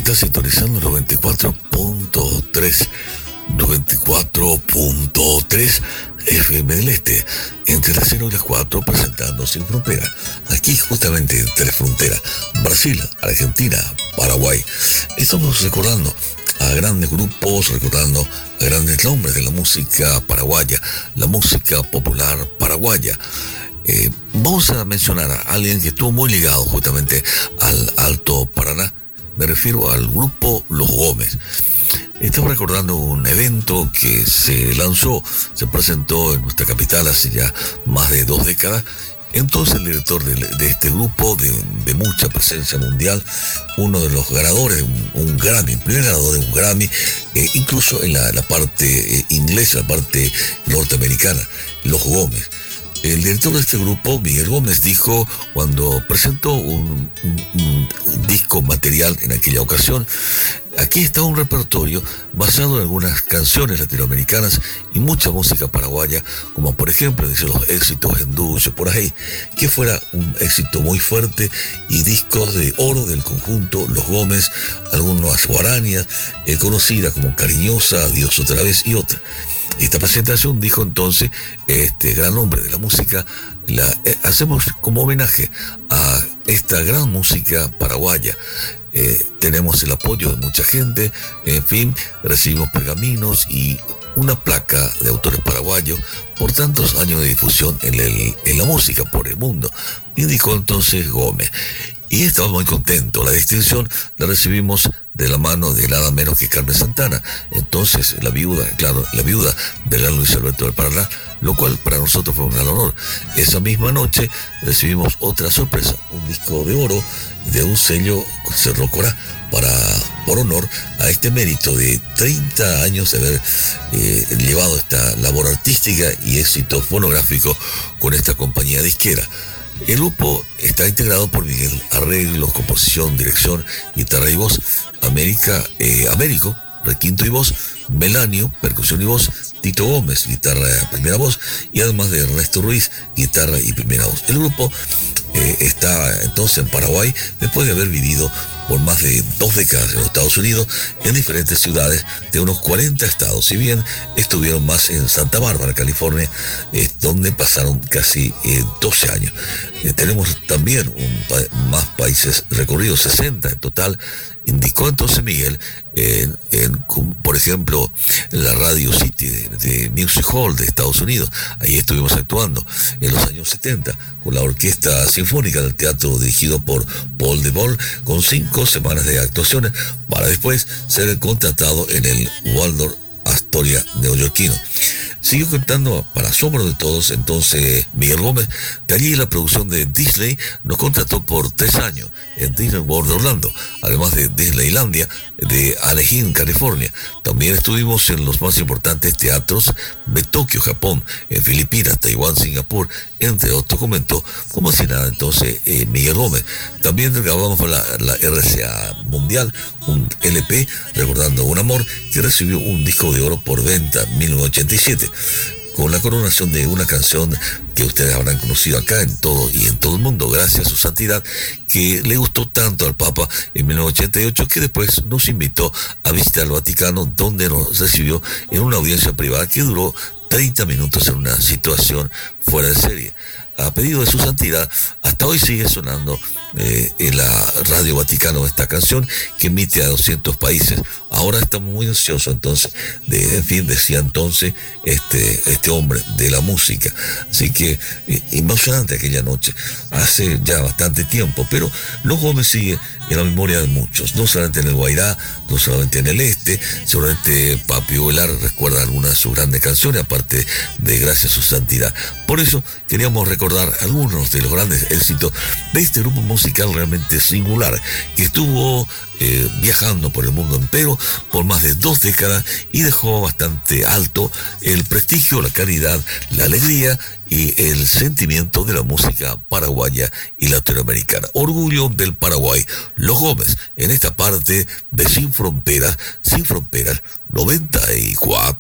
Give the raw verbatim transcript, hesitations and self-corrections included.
Está sintonizando noventa y cuatro punto tres, noventa y cuatro punto tres F M del Este, entre las cero y las cuatro, presentando Sin Frontera, aquí justamente entre frontera, Brasil, Argentina, Paraguay. Estamos recordando a grandes grupos, recordando a grandes nombres de la música paraguaya, la música popular paraguaya. Eh, vamos a mencionar a alguien que estuvo muy ligado justamente al Alto Paraná. Me refiero al grupo Los Gómez. Estamos recordando un evento que se lanzó, se presentó en nuestra capital hace ya más de dos décadas. Entonces el director de, de este grupo de, de mucha presencia mundial, uno de los ganadores de un, un Grammy, el primer ganador de un Grammy, eh, incluso en la, la parte eh, inglesa, la parte norteamericana, Los Gómez. El director de este grupo, Miguel Gómez, dijo cuando presentó un, un, un disco material en aquella ocasión: aquí está un repertorio basado en algunas canciones latinoamericanas y mucha música paraguaya, como por ejemplo, dice, los éxitos en dulce, por ahí, que fuera un éxito muy fuerte, y discos de oro del conjunto Los Gómez, algunas guaranías, eh, conocidas como Cariñosa, Adiós otra vez y otra. Esta presentación, dijo entonces este gran hombre de la música, la eh, hacemos como homenaje a esta gran música paraguaya. Eh, tenemos el apoyo de mucha gente, en fin, recibimos pergaminos y una placa de autores paraguayos por tantos años de difusión en, el, en la música por el mundo, indicó entonces Gómez. Y estamos muy contentos. La distinción la recibimos de la mano de nada menos que Carmen Santana, entonces la viuda, claro, la viuda del gran Luis Alberto del Paraná, lo cual para nosotros fue un gran honor. Esa misma noche recibimos otra sorpresa, un disco de oro de un sello Cerro Corá, para, por honor a este mérito de treinta años de haber eh, llevado esta labor artística y éxito fonográfico con esta compañía disquera. El grupo está integrado por Miguel Arreglos, composición, dirección, guitarra y voz; América, eh, Américo, requinto y voz; Melanio, percusión y voz; Tito Gómez, guitarra, primera voz; y además de Ernesto Ruiz, guitarra y primera voz. El grupo eh, está entonces en Paraguay, después de haber vivido por más de dos décadas en los Estados Unidos, en diferentes ciudades de unos cuarenta estados. Si bien estuvieron más en Santa Bárbara, California, eh, donde pasaron casi eh, doce años. Eh, tenemos también un pa- más países recorridos, sesenta en total, indicó entonces Miguel, en, en, por ejemplo, en la Radio City de, de Music Hall de Estados Unidos. Ahí estuvimos actuando en los años setenta con la Orquesta Sinfónica del Teatro dirigido por Paul de Boll, con cinco semanas de actuaciones, para después ser contratado en el Waldorf Astoria neoyorquino. Siguió contando, para asombro de todos, entonces Miguel Gómez, que allí la producción de Disney nos contrató por tres años en Disney World de Orlando, además de Disneylandia de Anaheim, California. También estuvimos en los más importantes teatros de Tokio, Japón, en Filipinas, Taiwán, Singapur, entre otros, comentó como si nada entonces eh, Miguel Gómez. También grabamos la, la R C A Mundial, un L P recordando un amor, que recibió un disco de oro por venta en mil novecientos ochenta y siete, con la coronación de una canción que ustedes habrán conocido acá en todo y en todo el mundo, gracias a su santidad, que le gustó tanto al Papa en mil novecientos ochenta y ocho, que después nos invitó a visitar el Vaticano, donde nos recibió en una audiencia privada que duró treinta minutos en una situación fuera de serie. A pedido de su santidad, hasta hoy sigue sonando eh, en la Radio Vaticano esta canción, que emite a doscientos países. Ahora estamos muy ansiosos entonces, de, en fin, decía entonces este, este hombre de la música. Así que eh, emocionante aquella noche, hace ya bastante tiempo, pero Los Gómez sigue en la memoria de muchos, no solamente en el Guairá, no solamente en el este. Seguramente Papi Velar recuerda algunas de sus grandes canciones, aparte de gracias a su santidad. Por eso queríamos recordar algunos de los grandes éxitos de este grupo musical realmente singular, que estuvo eh, viajando por el mundo entero por más de dos décadas y dejó bastante alto el prestigio, la calidad, la alegría y el sentimiento de la música paraguaya y latinoamericana. Orgullo del Paraguay, Los Gómez, en esta parte de Sin Fronteras, Sin Fronteras, noventa y cuatro